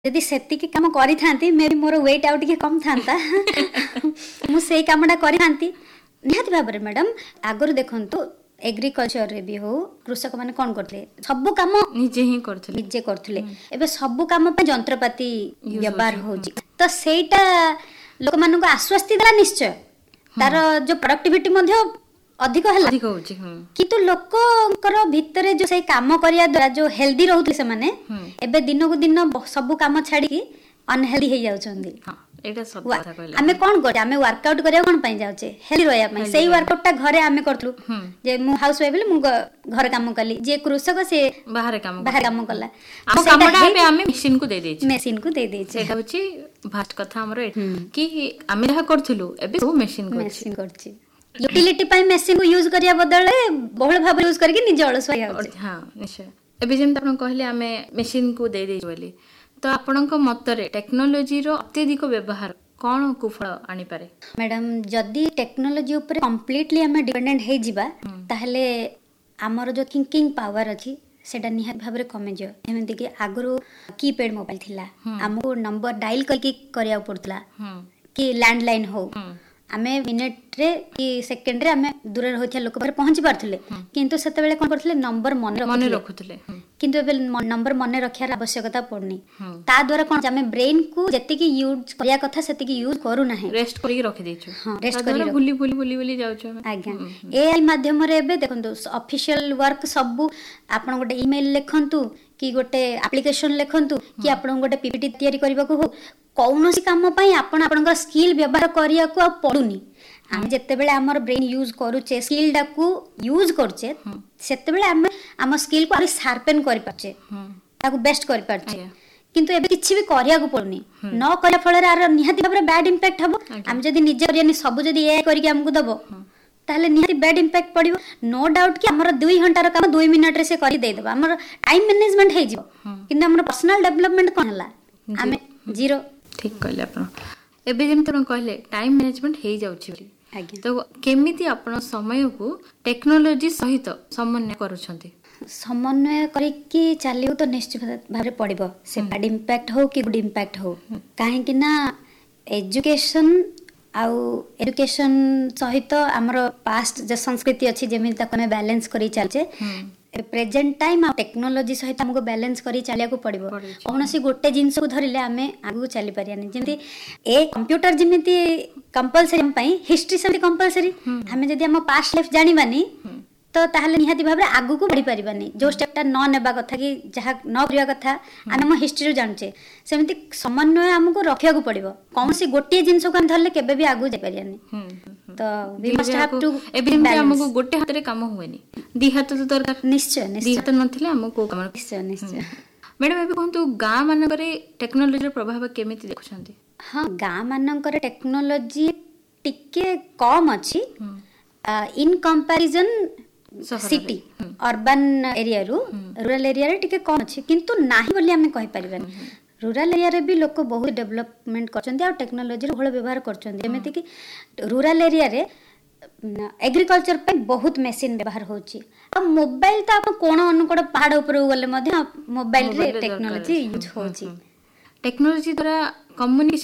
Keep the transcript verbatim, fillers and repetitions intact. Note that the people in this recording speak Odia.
ଯଦି ସେତିକି କାମ କରିଥାନ୍ତି ମେ ବି ମୋର ୱେଟ୍ ଆଉ ଟିକେ କମ୍ ଥାନ୍ତା ମୁଁ ସେଇ କାମଟା କରିଥାନ୍ତି ନିହାତି ଭାବରେ ମ୍ୟାଡ଼ାମ। ଆଗରୁ ଦେଖନ୍ତୁ ଏଗ୍ରିକଲଚରରେ ବି ହଉ କୃଷକମାନେ କ'ଣ କରୁଥିଲେ, ସବୁ କାମ ନିଜେ ହିଁ କରୁଥିଲେ ନିଜେ କରୁଥିଲେ। ଏବେ ସବୁ କାମ ପାଇଁ ଯନ୍ତ୍ରପାତି ବ୍ୟବହାର ହଉଛି, ତ ସେଇଟା ଲୋକମାନଙ୍କୁ ଆଶ୍ୱସ୍ତି ଦେଲା ନିଶ୍ଚୟ, ତାର ଯୋଉ ପ୍ରଡକ୍ଟିଭିଟି ମଧ୍ୟ ଅଧିକ ହେଲା, କିନ୍ତୁ ଲୋକଙ୍କର ଭିତରେ ଯୋଉ ସେଇ କାମ କରିବା ଦ୍ୱାରା ଯୋଉ ହେଲ୍ଦି ରହୁଥିଲେ ସେମାନେ ଏବେ ଦିନକୁ ଦିନ ସବୁ କାମ ଛାଡିକି ଅନହେଲ୍ଦି ହେଇଯାଉଛନ୍ତି। ଆମେ କ'ଣ କରୁଛେ, ଆମେ ୱାର୍କଆଉଟ କରିବାକୁ କ'ଣ ପାଇଁ ଯାଉଛେ, ହେଲ୍ଦି ରହିବା ପାଇଁ। ସେଇ ୱାର୍କଆଉଟଟା ଘରେ ଆମେ କରୁଥିଲୁ, ଯେ ମୁଁ ହାଉସ ୱାଇଫ ବୋଲି ମୁଁ ଘର କାମ କଲି, ଯିଏ କୃଷକ ସେ ବାହାରେ କାମ ବାହାରେ କାମ କଲା, ଆମେ ମେସିନକୁ ଦେଇ ଦେଇଛୁ ମେସିନକୁ ଦେଇ ଦେଇଛୁ। ସେଇଟା ହଉଛି ଫାଷ୍ଟ କଥା ଆମର କି ଆମେ ଯାହା କରୁଥିଲୁ ଏବେ ସବୁ ମେସିନ ମେସିନ କରୁଛି। ୟୁଟିଲିଟି ପାଇଁ ମେସିନକୁ ୟୁଜ କରିବା ବଦଳରେ ବହୁଳ ଭାବରେ ୟୁଜ କରିକି ନିଜେ ଅଳସୁଆ ହେଇଯାଉଛି। ହଁ ନିଶ୍ଚୟ। ଏବେ ଯେମିତି ଆପଣ କହିଲେ ଆମେ ମେସିନକୁ ଦେଇ ଦେଇଛୁ ବୋଲି, ତ ଆପଣଙ୍କ ମତରେ ଟେକ୍ନୋଲୋଜିର ଅତ୍ୟଧିକ ବ୍ୟବହାର କ'ଣ କୁଫଳ ଆଣିପାରେ? ମ୍ୟାଡାମ ଯଦି ଟେକ୍ନୋଲୋଜି ଉପରେ କମ୍ପ୍ଲିଟଲି ଆମେ ଡିପେଣ୍ଡେଣ୍ଟ ହେଇଯିବା ତାହେଲେ ଆମର ଯୋଉ ଥିଙ୍କିଂ ପାୱାର ଅଛି ସେଟା ନିହାତି ଭାବରେ କମିଯିବ। ଏମିତିକି ଆଗରୁ କିପ୍ୟାଡ ମୋବାଇଲ ଥିଲା, ଆମକୁ ନମ୍ବର ଡାଇଲ କରିକି କରିବାକୁ ପଡୁଥିଲା, କି ଲ୍ୟାଣ୍ଡଲାଇନ ହଉ ଆମେ ମିନିଟ୍ରେ କି ସେକେଣ୍ଡରେ ଆମେ ଦୂରରେ ରହିଥିବା ଲୋକ ପାଖରେ ପହଞ୍ଚି ପାରୁଥିଲେ, କିନ୍ତୁ ସେତେବେଳେ କ'ଣ କରୁଥିଲେ ନମ୍ବର ମନେ ରଖୁଥିଲେ। କିନ୍ତୁ ଏବେ ନମ୍ବର ମନେ ରଖିବାର ଆବଶ୍ୟକତା ପଡୁନି। ତା ଦ୍ୱାରା କ'ଣ ଆମେ ବ୍ରେନକୁ ଯେତିକି ୟୁଜ କରିବା କଥା ସେତିକି ୟୁଜ କରୁନାହିଁ, ରେଷ୍ଟ କରିକି ରଖିଦେଇଛୁ। ହଁ ରେଷ୍ଟ କରି ଭୁଲି ଭୁଲି ଭୁଲି ଭୁଲି ଯାଉଛୁ। ଆଜ୍ଞା, ଏଆଇ ମାଧ୍ୟମରେ ଏବେ ଦେଖନ୍ତୁ ଅଫିସିଆଲ ୱାର୍କ ସବୁ, ଆପଣ ଗୋଟେ ଇମେଲ ଲେଖନ୍ତୁ କି ଗୋଟେ ଆପ୍ଲିକେସନ ଲେଖନ୍ତୁ କି ଆପଣଙ୍କୁ ଗୋଟେ ପିପିଟି ତିଆରି କରିବାକୁ ହଉ, କୌଣସି କାମ ପାଇଁ ଆପଣ ଆପଣଙ୍କର ସ୍କିଲ୍ ବ୍ୟବହାର କରିବାକୁ ଆଉ ପଡୁନି। ଆମେ ଯେତେବେଳେ ଆମର ବ୍ରେନ୍ ୟୁଜ କରୁଛେ, ସ୍କିଲ୍ଟାକୁ ୟୁଜ କରୁଛେ, ସେତେବେଳେ ଆମେ ଆମ ସ୍କିଲ୍କୁ ଆହୁରି ସାର୍ପେନ୍ କରିପାରୁଛେ, ତାକୁ ବେଷ୍ଟ କରିପାରୁଛେ। କିନ୍ତୁ ଏବେ କିଛି ବି କରିବାକୁ ପଡୁନି। ନ କରିବା ଫଳରେ ଆର ନିହାତି ଭାବରେ ବ୍ୟାଡ୍ ଇମ୍ପାକ୍ଟ ହବ। ଆମେ ଯଦି ନିଜେ କରିବାନି, ସବୁ ଯଦି ଏଆଇ କରିକି ଆମକୁ ଦବ ତାହେଲେ ନିହାତି ବ୍ୟାଡ୍ ଇମ୍ପାକ୍ଟ ପଡିବ। ନୋ ଡାଉଟ୍ କି ଆମର ଦୁଇ ଘଣ୍ଟାର କାମ ଦୁଇ ମିନିଟ୍ରେ ସେ କରି ଦେଇଦେବ, ଆମର ଟାଇମ୍ ମ୍ୟାନେଜମେଣ୍ଟ ହେଇଯିବ, କିନ୍ତୁ ଆମର ପର୍ସନାଲ ଡେଭଲପମେଣ୍ଟ କ'ଣ ହେଲା, ଆମେ ଜିରୋ। ଠିକ କହିଲେ ଆପଣ। ଏବେ ଯେମିତି ଆପଣ କହିଲେ ଟାଇମ୍ ମ୍ୟାନେଜମେଣ୍ଟ ହେଇଯାଉଛି ବୋଲି, ତ କେମିତି ଆପଣ ସମୟକୁ ଟେକ୍ନୋଲୋଜି ସହିତ ସମନ୍ୱୟ କରୁଛନ୍ତି? ସମନ୍ୱୟ କରିକି ଚାଲିବାକୁ ତ ନିଶ୍ଚିତ ଭାବରେ ପଡିବ, ସେ ବ୍ୟାଡ୍ ଇମ୍ପାକ୍ଟ ହଉ କି ଗୁଡ୍ ଇମ୍ପାକ୍ଟ ହଉ। କାହିଁକି ନା ଏଜୁକେସନ ଆଉ ଏଡୁକେସନ ସହିତ ଆମର ପାଷ୍ଟ ଯେ ସଂସ୍କୃତି ଅଛି ଯେମିତି ତାକୁ ଆମେ ବାଲାନ୍ସ କରି ଚାଲିଛେ, ପ୍ରେଜେଣ୍ଟ ଟାଇମ୍ ଆଉ ଟେକ୍ନୋଲୋଜି ସହିତ ଆମକୁ ବାଲାନ୍ସ କରି ଚାଲିବାକୁ ପଡିବ। କୌଣସି ଗୋଟେ ଜିନିଷକୁ ଧରିଲେ ଆମେ ଆଗକୁ ଚାଲି ପାରିବାନି। ଯେମିତି ଏ କମ୍ପ୍ୟୁଟର ଯେମିତି କମ୍ପଲସରି ପାଇଁ, ହିଷ୍ଟ୍ରି ସେମିତି କମ୍ପଲସରି। ଆମେ ଯଦି ଆମ ପାଷ୍ଟ ଲାଇଫ ଜାଣିବାନି ତ ତାହେଲେ ନିହାତି ଭାବରେ ଆଗକୁ ବଢି ପାରିବାନି। ଯୋଉ ଷ୍ଟେପଟା ନ ନେବା କଥା କି ଯାହା ନ କରିବା କଥା ଆମେ ଆମ ହିଷ୍ଟ୍ରିରୁ ଜାଣୁଛେ, ସେମିତି ସମନ୍ୱୟ ଆମକୁ ରଖିବାକୁ ପଡିବ। କୌଣସି ଗୋଟିଏ ଜିନିଷକୁ ଆମେ ଧରିଲେ କେବେ ବି ଆଗକୁ ଯାଇପାରିବାନି। ତ ଆମକୁ ଗୋଟେ ହାତରେ କାମ ହୁଏନି, ଦି ହାତ ତ ଦରକାର। ନିଶ୍ଚୟ ଦି ହାତ ନଥିଲେ ଆମକୁ କାମ। ନିଶ୍ଚୟ ନିଶ୍ଚୟ। ମ୍ୟାଡାମ ଏବେ କୁହନ୍ତୁ, ଗାଁ ମାନଙ୍କରେ ଟେକ୍ନୋଲୋଜିର ପ୍ରଭାବ କେମିତି ଦେଖୁଛନ୍ତି? ହଁ, ଗାଁ ମାନଙ୍କରେ ଟେକ୍ନୋଲୋଜି ଟିକେ କମ୍ ଅଛି in comparison city urban ଏରିଆରୁ। Rural ଏରିଆରେ ଟିକେ କମ୍ ଅଛି, କିନ୍ତୁ ନାହିଁ ବୋଲି ଆମେ କହିପାରିବାନି। ରୁରାଲ ଏରିଆରେ ବି ଲୋକ ବହୁତ ଡେଭଲପମେଣ୍ଟ କରୁଛନ୍ତି ଆଉ ଟେକ୍ନୋଲୋଜିର ବହୁଳ ବ୍ୟବହାର କରୁଛନ୍ତି। ଯେମିତିକି ରୁରାଲ ଏରିଆରେ ଏଗ୍ରିକଲଚର ପାଇଁ ବହୁତ ମେସିନ୍ ବ୍ୟବହାର ହେଉଛି। ଆଉ ମୋବାଇଲ ତ ଆପଣ କୋଣ ଅନୁକୋଣ ପାହାଡ଼ ଉପରକୁ ଗଲେ ମଧ୍ୟ ମୋବାଇଲରେ ଟେକ୍ନୋଲୋଜି ୟୁଜ୍ ହେଉଛି। ଟେକ୍ନୋଲୋଜି ଦ୍ୱାରା କମ୍ୟୁନିକେସନ